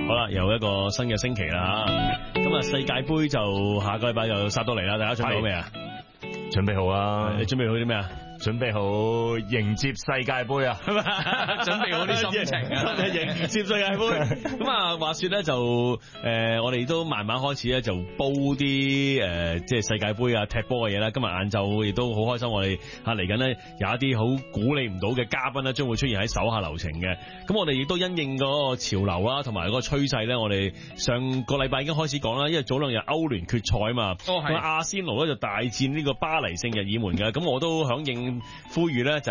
好啦，又一個新嘅星期啦吓，咁啊世界盃就下個禮拜就殺到嚟啦，大家準備好未啊？ 準備好啊！ 你準備好啲咩啊？ 準備好迎接世界盃啊！ 準備好啲心情啊！迎接世界盃。咁啊，話說咧就我哋都慢慢開始咧就煲啲即係世界盃啊踢波嘅嘢啦。今日晏晝亦都好開心，我哋嚟緊咧有一啲好估你唔到嘅嘉賓咧，將會出現喺手下留情嘅。咁我哋亦都因應嗰個潮流啦，同埋嗰個趨勢咧，我哋上個禮拜已經開始講啦，因為早兩日歐聯決賽啊嘛，咁阿仙奴咧就大戰呢個巴黎聖日耳門嘅。咁我都響應呼籲咧。